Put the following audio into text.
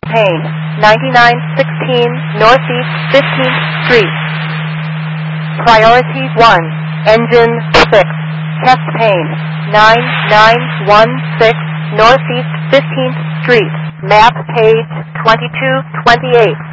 pane, 9916 Northeast 15th Street. Priority 1, engine 6, chest pane, 9916 Northeast 15th Street, map page 2228.